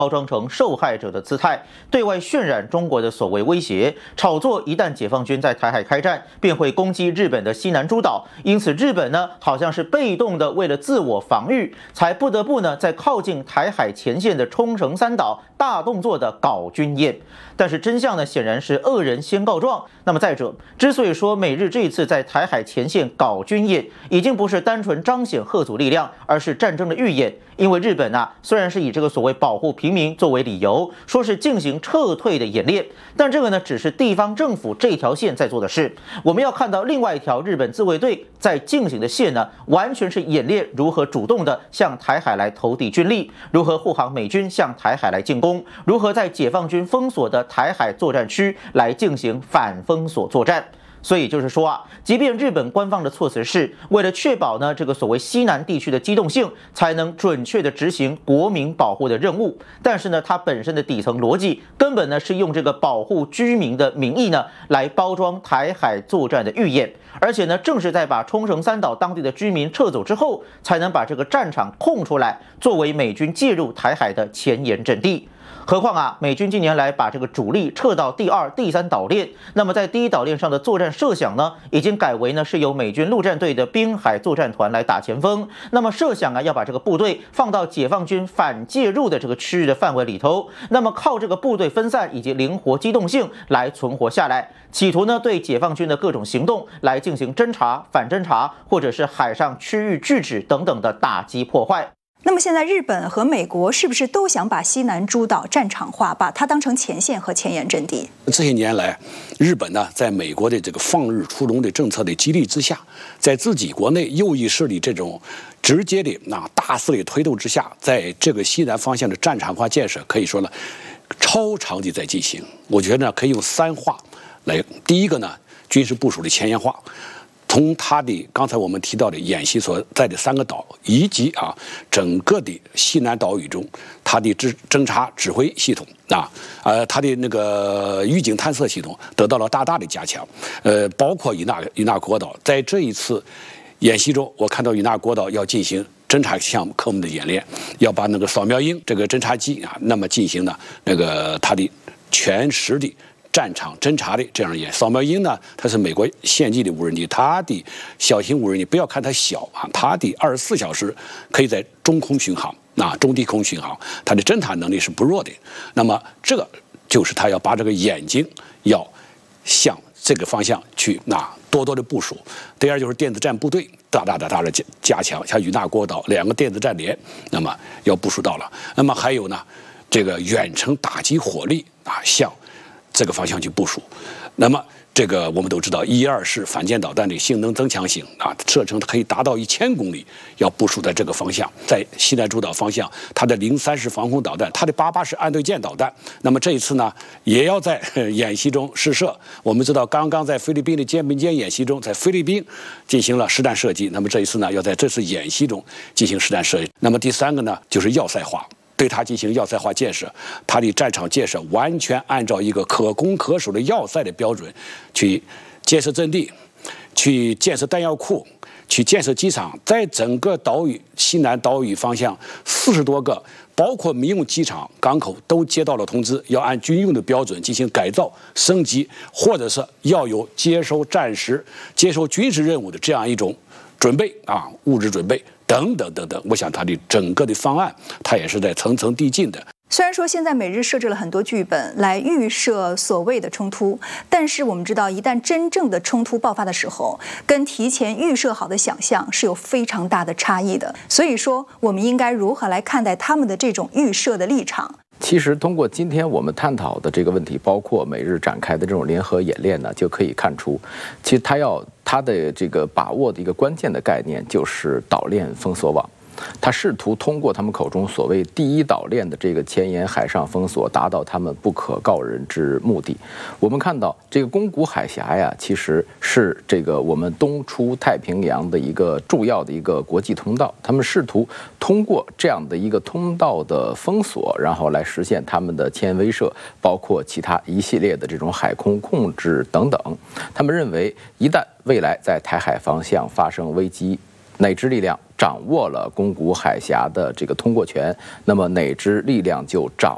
包装成受害者的姿态，对外渲染中国的所谓威胁，炒作一旦解放军在台海开战，便会攻击日本的西南诸岛。因此，日本呢好像是被动的为了自我防御，才不得不呢在靠近台海前线的冲绳三岛大动作的搞军演。但是真相呢显然是恶人先告状。那么再者，之所以说美日这一次在台海前线搞军演，已经不是单纯彰显吓阻力量，而是战争的预演。因为日本虽然是以这个所谓保护平民作为理由，说是进行撤退的演练，但这个呢只是地方政府这条线在做的事。我们要看到另外一条日本自卫队在进行的线呢，完全是演练如何主动的向台海来投递军力，如何护航美军向台海来进攻，如何在解放军封锁的台海作战区来进行反封锁作战。所以就是说即便日本官方的措辞是为了确保呢这个所谓西南地区的机动性，才能准确的执行国民保护的任务，但是呢它本身的底层逻辑根本呢是用这个保护居民的名义呢来包装台海作战的预演，而且呢正是在把冲绳三岛当地的居民撤走之后，才能把这个战场空出来，作为美军介入台海的前沿阵地。何况美军近年来把这个主力撤到第2、第3岛链，那么在第1岛链上的作战设想呢，已经改为呢是由美军陆战队的滨海作战团来打前锋。那么设想要把这个部队放到解放军反介入的这个区域的范围里头，那么靠这个部队分散以及灵活机动性来存活下来，企图呢对解放军的各种行动来进行侦察、反侦察，或者是海上区域拒止等等的打击破坏。 那么现在日本和美国是不是都想把西南诸岛战场化，把它当成前线和前沿阵地？ 这些年来，日本呢，在美国的这个放日出笼的政策的激励之下，在自己国内右翼势力这种直接的大肆的推动之下，在这个西南方向的战场化建设，可以说呢，超常的在进行。我觉得呢，可以用3化来。第一个呢，军事部署的前沿化。从他的刚才我们提到的演习所在的3个岛，以及整个的西南岛屿中，他的侦察指挥系统他的那个预警探测系统得到了大大的加强。包括与那国岛，在这一次演习中，我看到与那国岛要进行侦察项目科目的演练，要把那个扫描鹰这个侦察机那么进行那个它的全时的战场侦察的这样演。扫描鹰呢，它是美国现役的无人机，它的小型无人机，不要看它小它的24小时可以在中空巡航中低空巡航，它的侦察能力是不弱的。那么这个就是它要把这个眼睛要向这个方向去多多的部署。第二就是电子战部队大的加强，像与那国岛2个电子战连，那么要部署到了。那么还有呢，这个远程打击火力向这个方向去部署。那么这个我们都知道112式反舰导弹的性能增强型射程可以达到1000公里，要部署在这个方向。在西南诸岛方向，它的03式防空导弹，它的88式岸对舰导弹，那么这一次呢也要在演习中试射。我们知道刚刚在菲律宾的民间演习中，在菲律宾进行了实弹射击，那么这一次呢要在这次演习中进行实弹射击。那么第3个呢就是要塞化，对它进行要塞化建设，它的战场建设完全按照一个可攻可守的要塞的标准去建设阵地，去建设弹药库，去建设机场。在整个岛屿西南岛屿方向40多个包括民用机场、港口都接到了通知，要按军用的标准进行改造、升级，或者是要有接收战时、接收军事任务的这样一种准备物质准备等等等等。我想它的整个的方案，它也是在层层递进的。 虽然说现在美日设置了很多剧本来预设所谓的冲突，但是我们知道，一旦真正的冲突爆发的时候，跟提前预设好的想象是有非常大的差异的。所以说，我们应该如何来看待他们的这种预设的立场？ 其实通过今天我们探讨的这个问题，包括美日展开的这种联合演练呢，就可以看出，其实它的这个把握的一个关键的概念就是岛链封锁网。他试图通过他们口中所谓第1岛链的这个前沿海上封锁，达到他们不可告人之目的。我们看到这个宫古海峡呀，其实是这个我们东出太平洋的一个重要的一个国际通道。他们试图通过这样的一个通道的封锁，然后来实现他们的前沿威慑，包括其他一系列的这种海空控制等等。他们认为，一旦未来在台海方向发生危机，哪支力量掌握了宫古海峡的这个通过权，那么哪支力量就掌